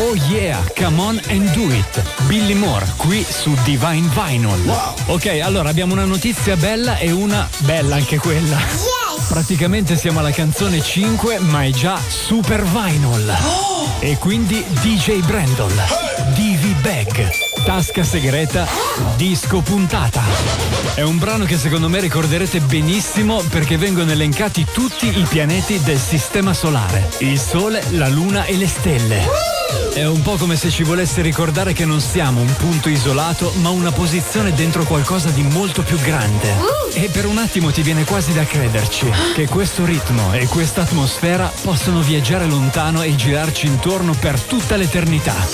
Oh yeah, come on and do it. Billy Moore, qui su Divine Vinyl. Wow. Ok, allora abbiamo una notizia bella e una bella anche quella. Yes! Praticamente siamo alla canzone 5, ma è già Super Vinyl. E quindi DJ Brandon, Divi Bag, tasca segreta, disco puntata. È un brano che secondo me ricorderete benissimo perché vengono elencati tutti i pianeti del sistema solare. Il Sole, la Luna e le stelle. È un po' come se ci volesse ricordare che non siamo un punto isolato, ma una posizione dentro qualcosa di molto più grande. E per un attimo ti viene quasi da crederci che questo ritmo e questa atmosfera possono viaggiare lontano e girarci intorno per tutta l'eternità.